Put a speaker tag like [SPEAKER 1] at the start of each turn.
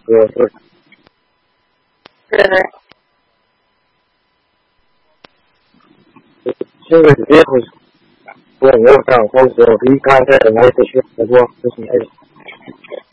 [SPEAKER 1] 是这个时间我想或者离开这个来的学不过就是